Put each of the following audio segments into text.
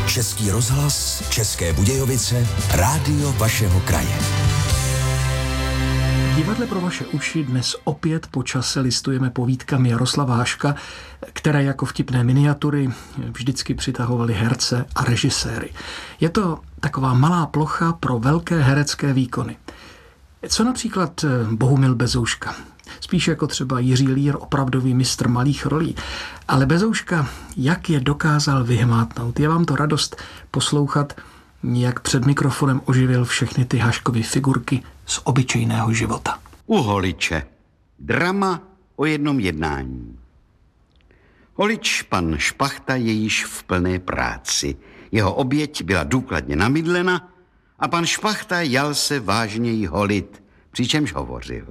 Český rozhlas, České Budějovice, rádio vašeho kraje. V divadle pro vaše uši dnes opět po čase listujeme povídkami Jaroslava Haška, které jako vtipné miniatury vždycky přitahovaly herce a režiséry. Je to taková malá plocha pro velké herecké výkony. Co například Bohumil Bezouška? Spíš jako třeba Jiří Lír, opravdový mistr malých rolí. Ale Bezouška, jak je dokázal vyhmátnout? Je vám to radost poslouchat, jak před mikrofonem oživil všechny ty Haškovy figurky z obyčejného života. U Holiče. Drama o jednom jednání. Holič, pan Špachta, je již v plné práci. Jeho oběť byla důkladně namydlena a pan Špachta jal se vážněji holit, přičemž hovořil.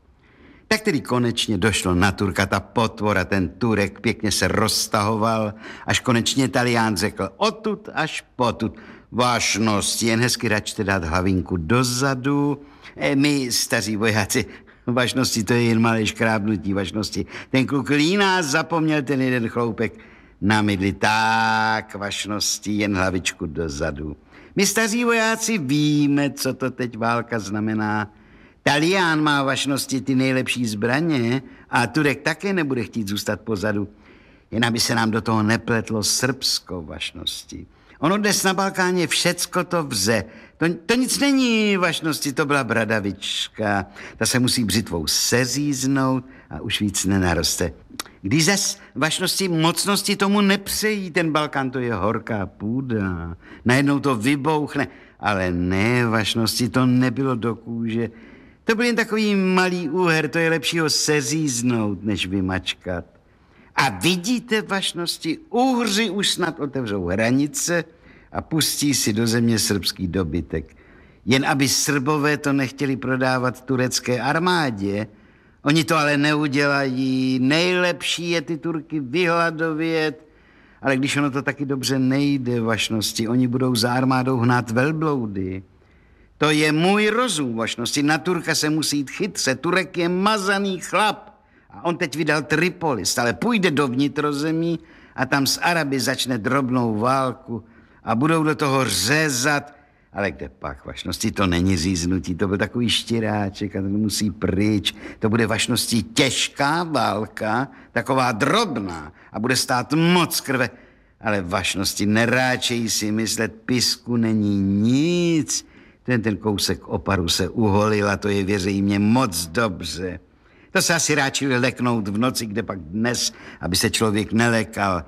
Tak tedy konečně došlo na Turka, ta potvora, ten Turek pěkně se roztahoval, až konečně Talián řekl odtud až potud. Vášnost, jen hezky račte dát hlavinku dozadu. My, staří vojáci, vášnosti, to je jen malé škrábnutí vášnosti. Ten kluk líná zapomněl ten jeden chloupek na mydli. Tak, vášnosti, jen hlavičku dozadu. My, staří vojáci, víme, co to teď válka znamená. Talián má vašnosti ty nejlepší zbraně a Turek také nebude chtít zůstat pozadu. Jen aby se nám do toho nepletlo Srbsko vašnosti. Ono dnes na Balkáně všecko to vze. To nic není vašnosti, to byla bradavička. Ta se musí břitvou seříznout a už víc nenaroste. Když zas vašnosti mocnosti tomu nepřejí, ten Balkán to je horká půda. Najednou to vybouchne. Ale ne, vašnosti, to nebylo do kůže. To byl jen takový malý úher, to je lepší ho seříznout, než vymačkat. A vidíte, vašnosti, Uhři už snad otevřou hranice a pustí si do země srbský dobytek. Jen aby Srbové to nechtěli prodávat turecké armádě. Oni to ale neudělají. Nejlepší je ty Turky vyhladovět. Ale když ono to taky dobře nejde, vašnosti, oni budou za armádou hnát velbloudy. To je můj rozum, vašnosti. Na Turka se musí jít chytře. Turek je mazaný chlap. A on teď vydal Tripolis, ale půjde do vnitrozemí a tam s Araby začne drobnou válku a budou do toho řezat. Ale kde pak, vašnosti, to není říznutí, to byl takový štěráček a ten musí pryč. To bude vašnosti těžká válka, taková drobná a bude stát moc krve. Ale vašnosti, neráčejí si myslet, pisku není nic. Ten kousek oparu se uholil a to je, věří mě, moc dobře. To se asi ráčili leknout v noci, kde pak dnes, aby se člověk nelekal.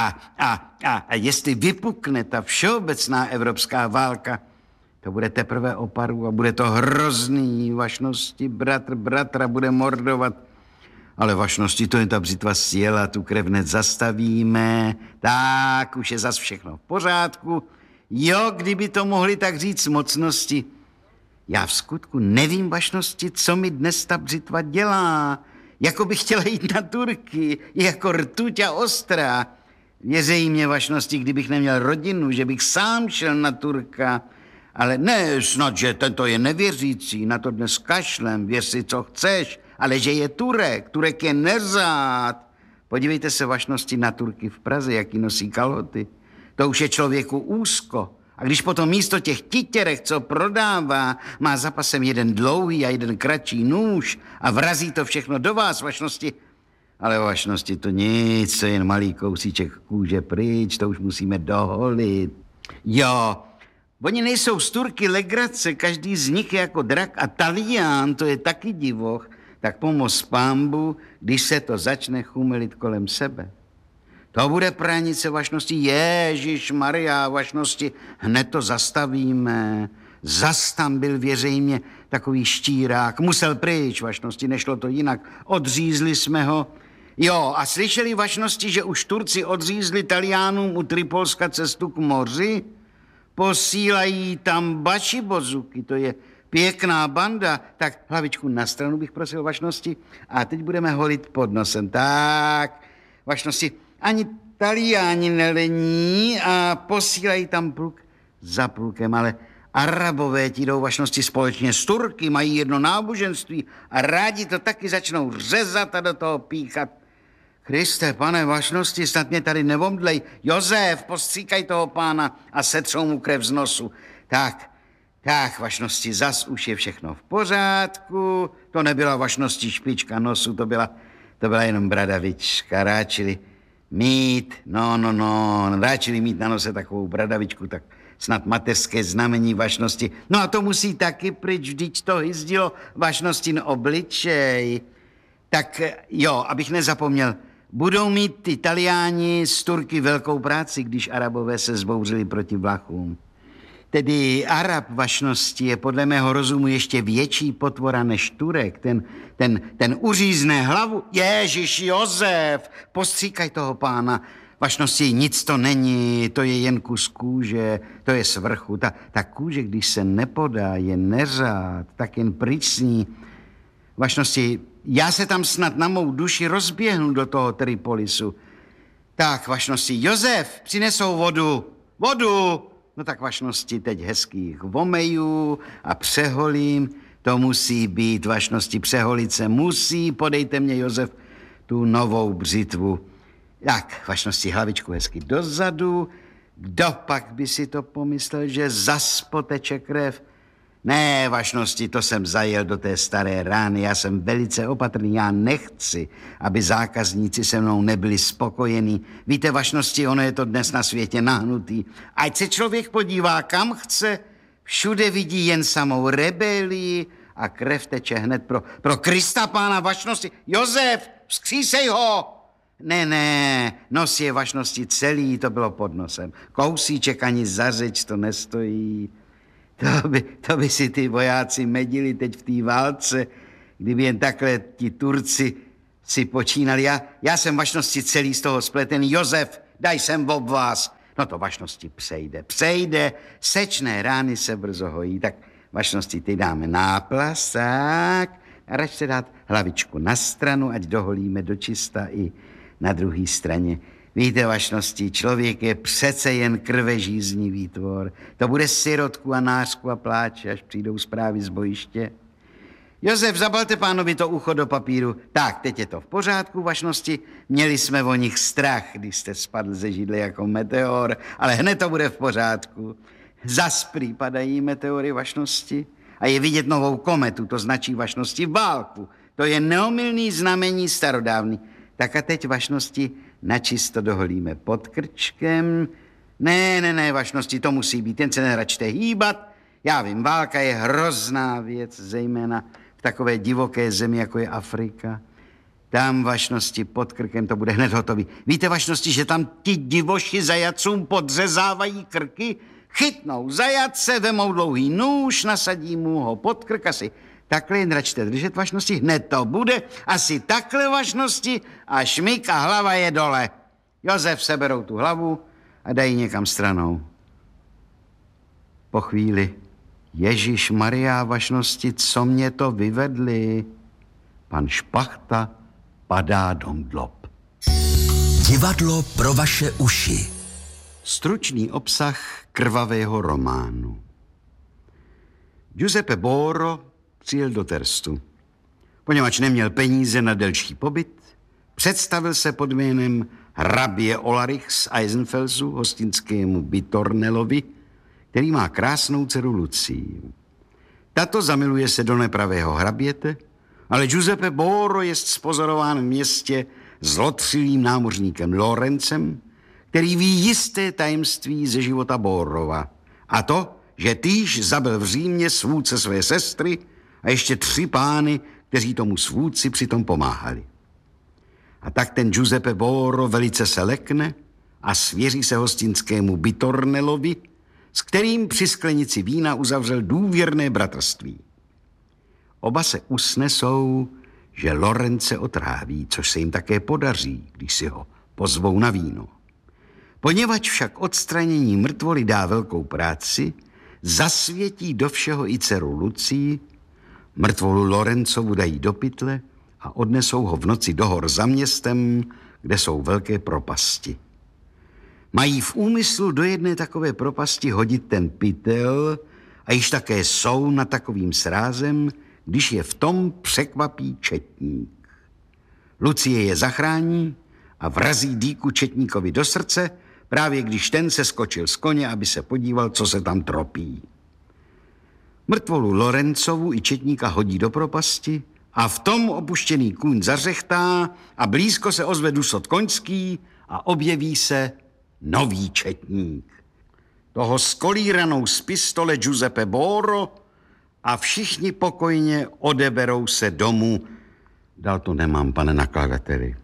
A jestli vypukne ta všeobecná evropská válka, to bude teprve oparu a bude to hrozný. Vašnosti, bratr bratra bude mordovat. Ale vašnosti, to jen ta břitva sjela, tu krev hned zastavíme. Tak, už je zas všechno v pořádku. Jo, kdyby to mohli tak říct mocnosti. Já v skutku nevím, vašnosti, co mi dnes ta břitva dělá. Jako bych chtěla jít na Turky, jako rtuť a ostrá. Věřejí mě, vašnosti, kdybych neměl rodinu, že bych sám šel na Turka. Ale ne, snad, že tento je nevěřící, na to dnes kašlem, věř si, co chceš, ale že je Turek, Turek je neřád. Podívejte se, vašnosti, na Turky v Praze, jaký nosí kalhoty. To už je člověku úzko. A když potom místo těch titěrek, co prodává, má za pasem jeden dlouhý a jeden kratší nůž a vrazí to všechno do vás, vašnosti. Ale vašnosti to nic, to je jen malý kousíček kůže pryč, to už musíme doholit. Jo, oni nejsou z Turky legrace, každý z nich je jako drak a Talián, to je taky divoch, tak pomoz pánbu, když se to začne chumelit kolem sebe. To bude pranice, vašnosti, Ježišmarja, vašnosti, hned to zastavíme. Zas tam byl, věřej mě, takový štírák, musel pryč, vašnosti, nešlo to jinak, odřízli jsme ho. Jo, a slyšeli, vašnosti, že už Turci odřízli Taliánům u Tripolska cestu k moři? Posílají tam bašibozuky, to je pěkná banda. Tak hlavičku na stranu bych prosil, vašnosti, a teď budeme holit pod nosem. Tak, vašnosti, ani Taliáni nelení a posílají tam pluk za plukem, ale Arabové ti jdou, vašnosti, společně s Turky, mají jedno náboženství a rádi to taky začnou řezat a do toho píchat. Kriste, pane, vašnosti, snad mě tady nevomdlej. Josef, postříkaj toho pána a setřou mu krev z nosu. Tak, vašnosti, zas už je všechno v pořádku. To nebyla vašnosti špička nosu, to byla jenom bradavička. Ráčili mít na nose takovou bradavičku, tak snad mateřské znamení vašnosti. No a to musí taky pryč, vždyť to hyzdilo vašnostin obličej. Tak jo, abych nezapomněl, budou mít Italiáni z Turky velkou práci, když Arabové se zbouřili proti Vlachům. Tedy Arab vašnosti je podle mého rozumu ještě větší potvora než Turek. Ten uřízne hlavu. Ježiš, Josef, postříkaj toho pána. Vašnosti nic to není, to je jen kus kůže, to je svrchu. Ta kůže, když se nepodá, je neřád, tak jen pryč s ní. Vašnosti, já se tam snad na mou duši rozběhnu do toho Tripolisu. Tak, vašnosti, Josef, přinesou vodu. Vodu! No tak vašnosti, teď hezkých vomejů a přeholím. To musí být, vašnosti, přeholit se musí. Podejte mě, Josef, tu novou břitvu. Tak, vašnosti, hlavičku hezky dozadu. Kdo pak by si to pomyslel, že zas poteče krev? Ne, vašnosti, to jsem zajel do té staré rány. Já jsem velice opatrný, já nechci, aby zákazníci se mnou nebyli spokojení. Víte, vašnosti, ono je to dnes na světě nahnutý. Ať se člověk podívá, kam chce, všude vidí jen samou rebelii a krev teče hned pro Krista pána, vašnosti. Josef, vzkřísej ho! Ne, nos je, vašnosti, celý, to bylo pod nosem. Kousíček ani za řeč to nestojí. To by si ty vojáci medili teď v té válce, kdyby jen takhle ti Turci si počínali. Já jsem, vašnosti, celý z toho spletený. Josef, daj sem ob vás. No to, vašnosti, přejde. Sečné rány se brzo hojí. Tak, vašnosti, ty dáme náplast, tak. A račte dát hlavičku na stranu, ať doholíme dočista i na druhé straně. Víte, vašnosti, člověk je přece jen krvežíznivý tvor. To bude sirotku a nářku a pláče, až přijdou zprávy z bojiště. Josef, zabalte pánovi to ucho do papíru. Tak, teď je to v pořádku, vašnosti. Měli jsme o nich strach, když jste spadl ze židle jako meteor, ale hned to bude v pořádku. Zas prý padají meteory, vašnosti, a je vidět novou kometu, to značí, vašnosti, válku. To je neomylný znamení starodávný. Tak a teď, vašnosti, načisto doholíme pod krčkem. Ne, vašnosti, to musí být, jen se neračte hýbat. Já vím, válka je hrozná věc, zejména v takové divoké zemi, jako je Afrika. Tam, vašnosti, pod krkem to bude hned hotový. Víte, vašnosti, že tam ti divoši zajacům podřezávají krky? Chytnou zajatce, vemou dlouhý nůž, nasadí mu ho pod krk asi. Takhle jen račte držet, vašnosti, hned to bude. Asi takhle, vašnosti, a šmik a hlava je dole. Josef, seberou tu hlavu a dají někam stranou. Po chvíli, Ježíš Maria, vašnosti, co mě to vyvedli? Pan Špachta padá do mdlob. Divadlo pro vaše uši. Stručný obsah krvavého románu. Giuseppe Borro přijel do Terstu. Poněvadž neměl peníze na delší pobyt, představil se pod jménem hrabě Olarich z Eisenfelsu hostinskému Bitornelovi, který má krásnou dceru Lucii. Tato zamiluje se do nepravého hraběte, ale Giuseppe Borro je spozorován v městě zlotřilým námořníkem Lorencem, který ví jisté tajemství ze života Borrova. A to, že týž zabil v Římě svůdce své sestry a ještě 3 pány, kteří tomu svůdci přitom pomáhali. A tak ten Giuseppe Borro velice se lekne a svěří se hostinskému Bitornelovi, s kterým při sklenici vína uzavřel důvěrné bratrství. Oba se usnesou, že Lorence otráví, což se jim také podaří, když si ho pozvou na víno. Poněvadž však odstranění mrtvoly dá velkou práci, zasvětí do všeho i dceru Lucii, mrtvolu Lorencovu dají do pytle a odnesou ho v noci do hor za městem, kde jsou velké propasti. Mají v úmyslu do jedné takové propasti hodit ten pytel a již také jsou nad takovým srázem, když je v tom překvapí četník. Lucie je zachrání a vrazí dýku četníkovi do srdce, právě když ten se skočil z koně, aby se podíval, co se tam tropí. Mrtvolu Lorencovu i četníka hodí do propasti a v tom opuštěný kůň zařechtá a blízko se ozve dusot koňský a objeví se nový četník. Toho skolíranou z pistole Giuseppe Boro a všichni pokojně odeberou se domů. Dál to nemám, pane nakladateli.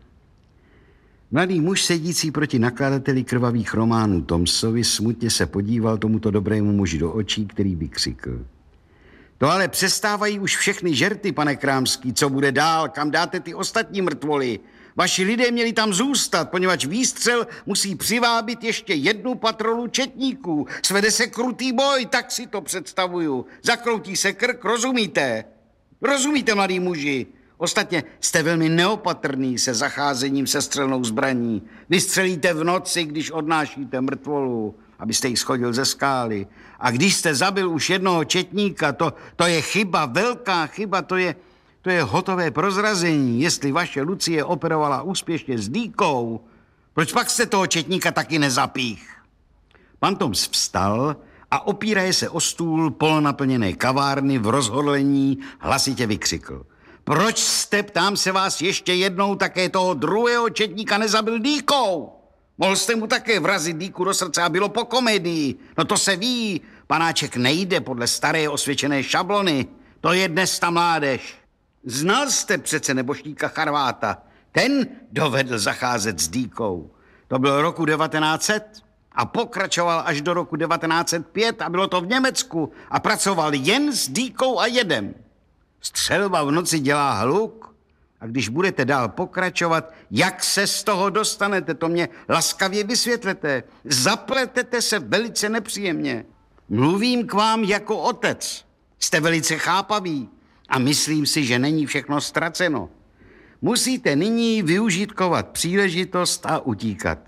Mladý muž sedící proti nakladateli krvavých románů Thomsovi smutně se podíval tomuto dobrému muži do očí, který vykřikl. To ale přestávají už všechny žerty, pane Krámský. Co bude dál? Kam dáte ty ostatní mrtvoly? Vaši lidé měli tam zůstat, poněvadž výstřel musí přivábit ještě jednu patrolu četníků. Svede se krutý boj, tak si to představuju. Zakroutí se krk, rozumíte? Rozumíte, mladí muži? Ostatně jste velmi neopatrný se zacházením se střelnou zbraní. Vystřelíte v noci, když odnášíte mrtvolu, abyste jich schodil ze skály. A když jste zabil už jednoho četníka, to je chyba, velká chyba, to je hotové prozrazení. Jestli vaše Lucie operovala úspěšně s dýkou, proč pak jste toho četníka taky nezapích? Pan Toms vstal a opíraje se o stůl polonaplněné kavárny v rozhodlení hlasitě vykřikl. Proč jste, ptám se vás ještě jednou, také toho druhého četníka nezabil dýkou? Mohl jste mu také vrazit dýku do srdce a bylo po komedii. No to se ví, panáček nejde podle staré osvědčené šablony. To je dnes ta mládež. Znal jste přece nebožníka Charváta. Ten dovedl zacházet s dýkou. To bylo roku 1900 a pokračoval až do roku 1905 a bylo to v Německu a pracoval jen s dýkou a jedem. Střelba v noci dělá hluk a když budete dál pokračovat, jak se z toho dostanete, to mě laskavě vysvětlete. Zapletete se velice nepříjemně. Mluvím k vám jako otec. Jste velice chápaví a myslím si, že není všechno ztraceno. Musíte nyní využitkovat příležitost a utíkat.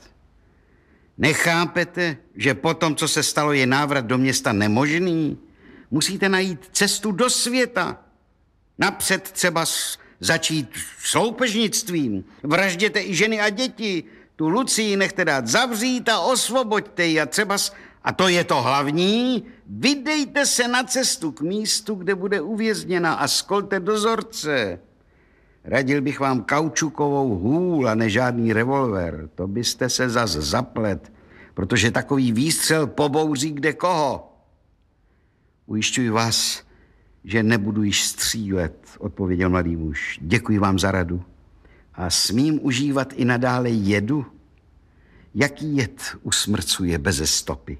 Nechápete, že po tom, co se stalo, je návrat do města nemožný? Musíte najít cestu do světa. Napřed třeba začít soupežnictvím. Vražděte i ženy a děti. Tu Lucii nechte dát zavřít a osvoboďte ji. A to je to hlavní, vydejte se na cestu k místu, kde bude uvězněna a skolte dozorce. Radil bych vám kaučukovou hůl a ne žádný revolver. To byste se zas zaplet, protože takový výstřel pobouří kde koho. Ujišťuji vás, že nebudu již střílet, odpověděl mladý muž. Děkuji vám za radu. A smím užívat i nadále jedu? Jaký jed usmrcuje beze stopy?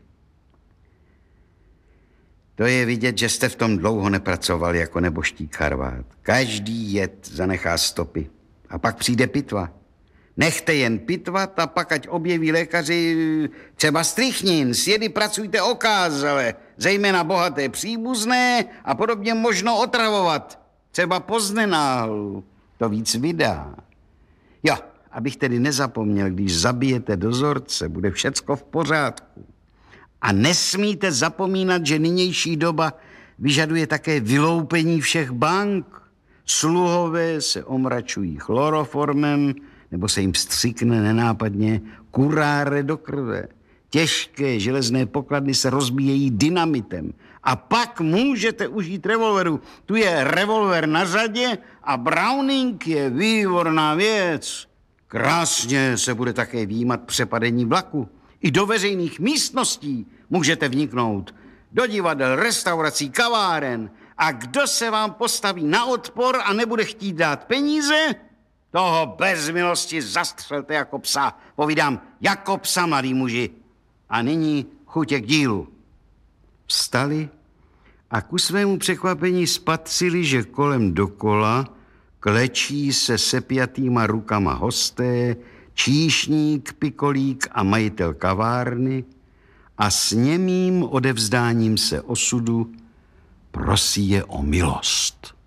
To je vidět, že jste v tom dlouho nepracoval jako nebožtík Charvát. Každý jed zanechá stopy. A pak přijde pitva. Nechte jen pitvat a pak ať objeví lékaři třeba strychnin. S jedy pracujte okázale, zejména bohaté příbuzné a podobně možno otravovat. Třeba poznenáhlu. To víc vydá. Jo, abych tedy nezapomněl, když zabijete dozorce, bude všecko v pořádku. A nesmíte zapomínat, že nynější doba vyžaduje také vyloupení všech bank. Sluhové se omračují chloroformem, nebo se jim vstřikne nenápadně kuráre do krve. Těžké železné pokladny se rozbíjejí dynamitem. A pak můžete užít revolveru. Tu je revolver na řadě a Browning je výborná věc. Krásně se bude také výjímat přepadení vlaku. I do veřejných místností můžete vniknout. Do divadel, restaurací, kaváren. A kdo se vám postaví na odpor a nebude chtít dát peníze, toho bez milosti zastřelte jako psa. Povídám, jako psa, mladí muži. A nyní chutě k dílu. Vstali a ku svému překvapení spatřili, že kolem dokola klečí se sepjatýma rukama hosté, číšník, pikolík a majitel kavárny a s němým odevzdáním se osudu prosí je o milost.